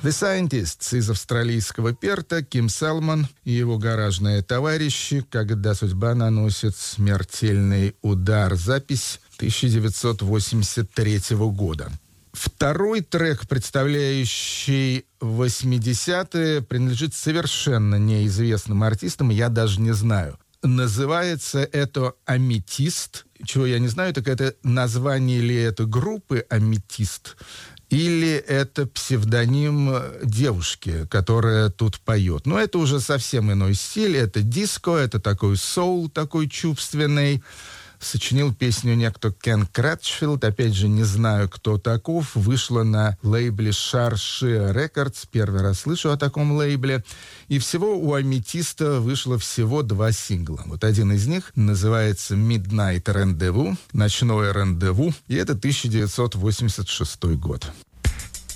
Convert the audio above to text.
The Scientists из австралийского Перта, Ким Селман и его гаражные товарищи, когда судьба наносит смертельный удар. Запись 1983 года. Второй трек, представляющий 80-е, принадлежит совершенно неизвестным артистам, я даже не знаю. Называется это «Аметист». Чего я не знаю, так это название ли это группы «Аметист», или это псевдоним девушки, которая тут поет. Но это уже совсем иной стиль. Это диско, это такой соул, такой чувственный. Сочинил песню некто Кен Кратчфилд. Опять же, не знаю, кто таков. Вышла на лейбле Шарши Рекордс. Первый раз слышу о таком лейбле. И всего у Аметиста вышло всего 2 сингла. Вот один из них называется «Midnight Rendezvous», «Ночное рандеву». И это 1986 год.